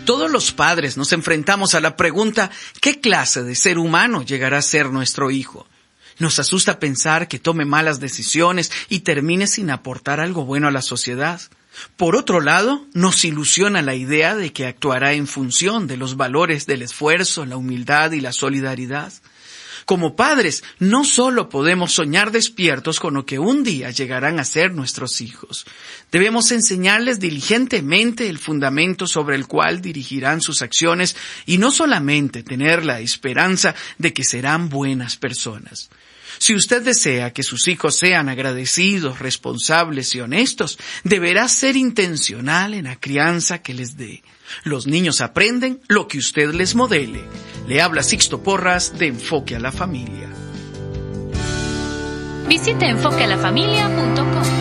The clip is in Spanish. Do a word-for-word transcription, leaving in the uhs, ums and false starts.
Todos los padres nos enfrentamos a la pregunta, ¿qué clase de ser humano llegará a ser nuestro hijo? Nos asusta pensar que tome malas decisiones y termine sin aportar algo bueno a la sociedad. Por otro lado, nos ilusiona la idea de que actuará en función de los valores del esfuerzo, la humildad y la solidaridad. Como padres, no solo podemos soñar despiertos con lo que un día llegarán a ser nuestros hijos. Debemos enseñarles diligentemente el fundamento sobre el cual dirigirán sus acciones y no solamente tener la esperanza de que serán buenas personas. Si usted desea que sus hijos sean agradecidos, responsables y honestos, deberá ser intencional en la crianza que les dé. Los niños aprenden lo que usted les modele. Le habla Sixto Porras de Enfoque a la Familia. Visite enfoque a la familia punto com.